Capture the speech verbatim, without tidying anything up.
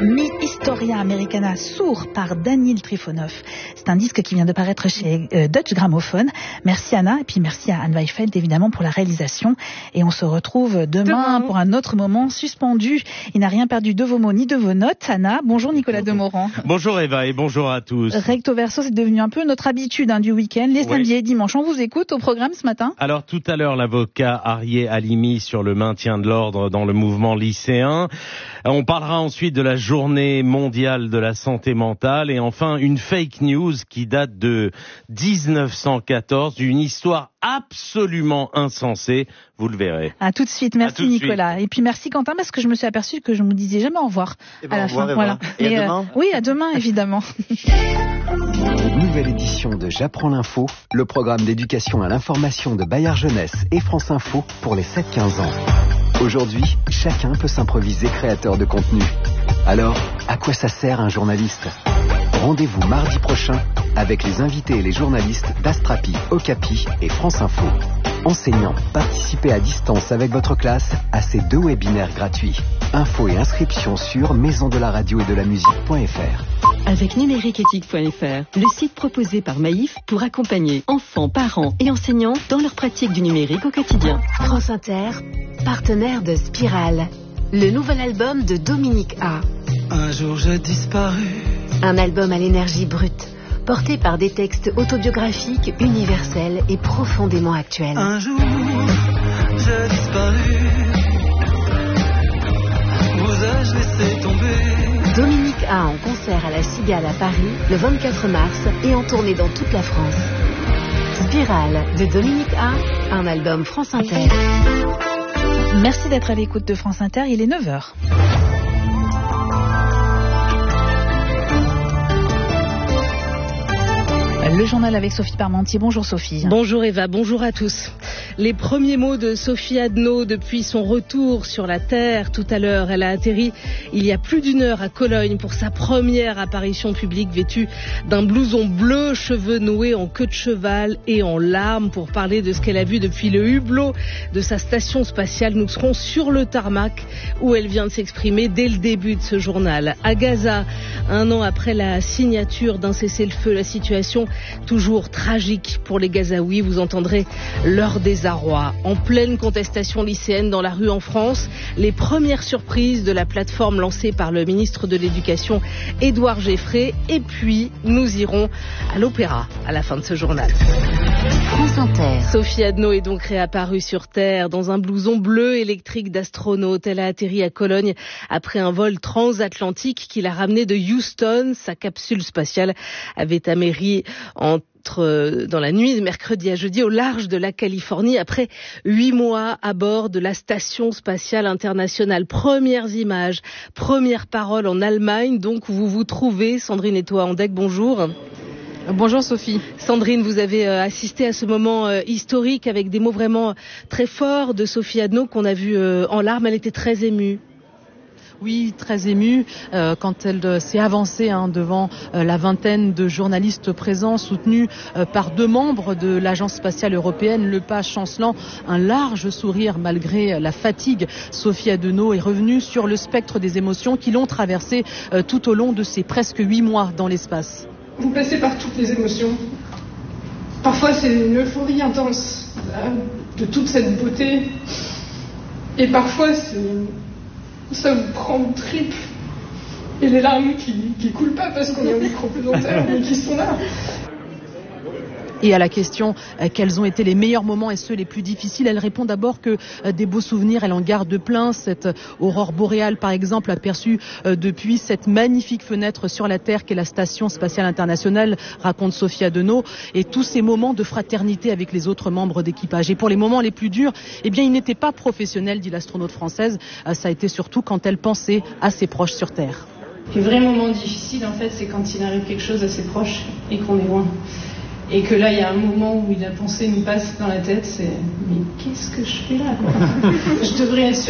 Mi Historia Americana sourd par Daniil Trifonov. C'est un disque qui vient de paraître chez euh, Dutch Gramophone. Merci Anna et puis merci à Anne Weifeld évidemment pour la réalisation. Et on se retrouve demain, demain. pour un autre moment suspendu. Il n'a rien perdu de vos mots ni de vos notes. Anna, bonjour Nicolas Demorand. Bonjour Eva et bonjour à tous. Recto verso, c'est devenu un peu notre habitude hein, du week-end. Les samedis oui. et dimanches, on vous écoute au programme ce matin. Alors tout à l'heure, l'avocat Arié Halimi sur le maintien de l'ordre dans le mouvement lycéen. On parlera ensuite de la journée mondiale de la santé mentale et enfin une fake news qui date de dix-neuf cent quatorze, d'une histoire absolument insensée. Vous le verrez. À tout de suite. Merci Nicolas. Suite. Et puis merci Quentin parce que je me suis aperçue que je ne vous disais jamais au revoir et ben, à la revoir, fin. Voilà. Et, et à demain. Euh, oui, à demain évidemment. Nouvelle édition de J'apprends l'info, le programme d'éducation à l'information de Bayard Jeunesse et France Info pour les sept quinze ans. Aujourd'hui, chacun peut s'improviser créateur de contenu. Alors, à quoi ça sert un journaliste ? Rendez-vous mardi prochain avec les invités et les journalistes d'Astrapi, Okapi et France Info. Enseignants, participez à distance avec votre classe à ces deux webinaires gratuits. Infos et inscriptions sur maison de la radio et de la musique point f r. Avec numériqueéthique point f r, le site proposé par Maïf pour accompagner enfants, parents et enseignants dans leur pratique du numérique au quotidien. France Inter, partenaire de Spirale, le nouvel album de Dominique A. Un jour j'ai disparu. Un album à l'énergie brute, porté par des textes autobiographiques, universels et profondément actuels. Un jour j'ai disparu. Vous ai-je laissé tomber. Dominique A en concert à la Cigale à Paris le vingt-quatre mars et en tournée dans toute la France. Spirale de Dominique A, un album France Inter. Merci d'être à l'écoute de France Inter, il est neuf heures. Le journal avec Sophie Parmentier. Bonjour Sophie. Bonjour Eva, bonjour à tous. Les premiers mots de Sophie Adno depuis son retour sur la Terre. Tout à l'heure, elle a atterri il y a plus d'une heure à Cologne pour sa première apparition publique vêtue d'un blouson bleu, cheveux noués en queue de cheval et en larmes pour parler de ce qu'elle a vu depuis le hublot de sa station spatiale. Nous serons sur le tarmac où elle vient de s'exprimer dès le début de ce journal. À Gaza, un an après la signature d'un cessez-le-feu, la situation toujours tragique pour les Gazaouis. Vous entendrez leur désarroi. En pleine contestation lycéenne dans la rue en France, les premières surprises de la plateforme lancée par le ministre de l'Éducation, Édouard Geffray. Et puis, nous irons à l'opéra à la fin de ce journal. France Inter. Sophie Adno est donc réapparue sur Terre dans un blouson bleu électrique d'astronaute. Elle a atterri à Cologne après un vol transatlantique qui l'a ramenée de Houston. Sa capsule spatiale avait améri entre dans la nuit de mercredi à jeudi au large de la Californie après huit mois à bord de la Station Spatiale Internationale. Premières images, premières paroles en Allemagne, donc où vous vous trouvez. Sandrine Etoa-Andec, bonjour. Bonjour Sophie. Sandrine, vous avez euh, assisté à ce moment euh, historique avec des mots vraiment très forts de Sophie Adno qu'on a vu euh, en larmes. Elle était très émue. Oui, très émue euh, quand elle euh, s'est avancée hein, devant euh, la vingtaine de journalistes présents, soutenus euh, par deux membres de l'Agence spatiale européenne, le pas chancelant un large sourire malgré la fatigue. Sophie Adno est revenue sur le spectre des émotions qui l'ont traversée euh, tout au long de ces presque huit mois dans l'espace. Vous passez par toutes les émotions. Parfois, c'est une euphorie intense là, de toute cette beauté. Et parfois, c'est... ça vous prend au triple. Et les larmes qui, qui coulent pas parce qu'on est au micro-pesanteur, mais qui sont là. Et à la question euh, quels ont été les meilleurs moments et ceux les plus difficiles, elle répond d'abord que euh, des beaux souvenirs, elle en garde plein. Cette euh, aurore boréale, par exemple, aperçue euh, depuis cette magnifique fenêtre sur la Terre qu'est la Station Spatiale Internationale, raconte Sophie Adno, et tous ces moments de fraternité avec les autres membres d'équipage. Et pour les moments les plus durs, eh bien, ils n'étaient pas professionnels, dit l'astronaute française. Euh, ça a été surtout quand elle pensait à ses proches sur Terre. Le vrai moment difficile, en fait, c'est quand il arrive quelque chose à ses proches et qu'on est loin. Et que là, il y a un moment où la pensée nous passe dans la tête, c'est « mais qu'est-ce que je fais là, quoi ?» Je devrais être sur